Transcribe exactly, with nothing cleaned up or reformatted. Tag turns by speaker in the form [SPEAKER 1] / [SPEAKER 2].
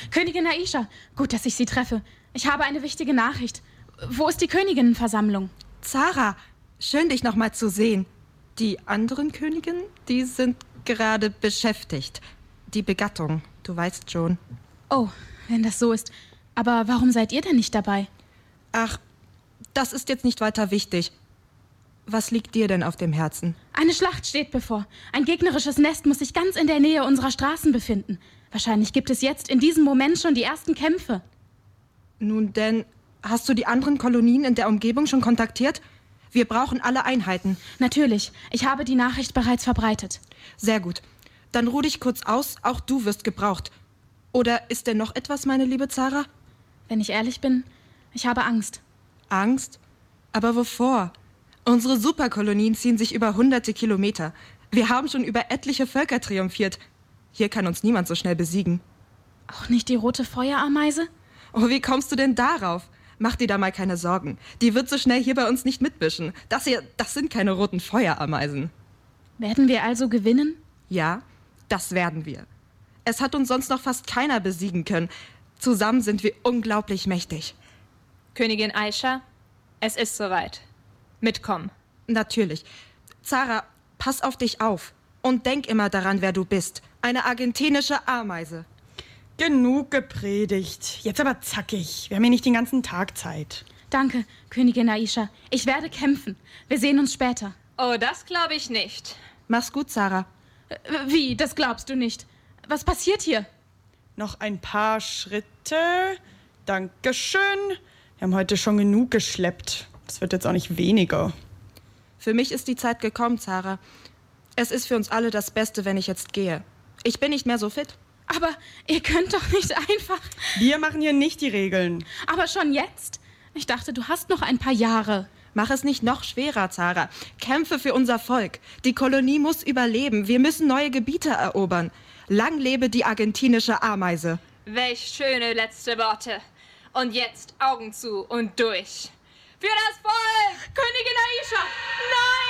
[SPEAKER 1] Königin Aisha, gut, dass ich Sie treffe. Ich habe eine wichtige Nachricht. Wo ist die Königinnenversammlung?
[SPEAKER 2] Zara, schön, dich noch mal zu sehen. Die anderen Königinnen, die sind gerade beschäftigt. Die Begattung, du weißt schon.
[SPEAKER 1] Oh, wenn das so ist. Aber warum seid ihr denn nicht dabei?
[SPEAKER 2] Ach, das ist jetzt nicht weiter wichtig. Was liegt dir denn auf dem Herzen?
[SPEAKER 1] Eine Schlacht steht bevor. Ein gegnerisches Nest muss sich ganz in der Nähe unserer Straßen befinden. Wahrscheinlich gibt es jetzt in diesem Moment schon die ersten Kämpfe.
[SPEAKER 2] Nun denn, hast du die anderen Kolonien in der Umgebung schon kontaktiert? Wir brauchen alle Einheiten.
[SPEAKER 1] Natürlich. Ich habe die Nachricht bereits verbreitet.
[SPEAKER 2] Sehr gut. Dann ruh dich kurz aus, auch du wirst gebraucht. Oder ist denn noch etwas, meine liebe Zara?
[SPEAKER 1] Wenn ich ehrlich bin, ich habe Angst.
[SPEAKER 2] Angst? Aber wovor? Unsere Superkolonien ziehen sich über hunderte Kilometer. Wir haben schon über etliche Völker triumphiert. Hier kann uns niemand so schnell besiegen.
[SPEAKER 1] Auch nicht die rote Feuerameise?
[SPEAKER 2] Oh, wie kommst du denn darauf? Mach dir da mal keine Sorgen. Die wird so schnell hier bei uns nicht mitmischen. Das hier, das sind keine roten Feuerameisen.
[SPEAKER 1] Werden wir also gewinnen?
[SPEAKER 2] Ja, das werden wir. Es hat uns sonst noch fast keiner besiegen können. Zusammen sind wir unglaublich mächtig.
[SPEAKER 3] Königin Aisha, es ist soweit. Mitkommen.
[SPEAKER 2] Natürlich. Zara, pass auf dich auf. Und denk immer daran, wer du bist. Eine argentinische Ameise.
[SPEAKER 4] Genug gepredigt. Jetzt aber zackig. Wir haben hier nicht den ganzen Tag Zeit.
[SPEAKER 1] Danke, Königin Aisha. Ich werde kämpfen. Wir sehen uns später.
[SPEAKER 3] Oh, das glaube ich nicht.
[SPEAKER 2] Mach's gut, Zara.
[SPEAKER 1] Äh, Wie? Das glaubst du nicht. Was passiert hier?
[SPEAKER 4] Noch ein paar Schritte. Dankeschön. Wir haben heute schon genug geschleppt. Das wird jetzt auch nicht weniger.
[SPEAKER 2] Für mich ist die Zeit gekommen, Zara. Es ist für uns alle das Beste, wenn ich jetzt gehe. Ich bin nicht mehr so fit.
[SPEAKER 1] Aber ihr könnt doch nicht einfach...
[SPEAKER 4] Wir machen hier nicht die Regeln.
[SPEAKER 1] Aber schon jetzt? Ich dachte, du hast noch ein paar Jahre.
[SPEAKER 2] Mach es nicht noch schwerer, Zara. Kämpfe für unser Volk. Die Kolonie muss überleben. Wir müssen neue Gebiete erobern. Lang lebe die argentinische Ameise.
[SPEAKER 3] Welch schöne letzte Worte. Und jetzt Augen zu und durch. Für das Volk!
[SPEAKER 1] Königin Aisha! Nein!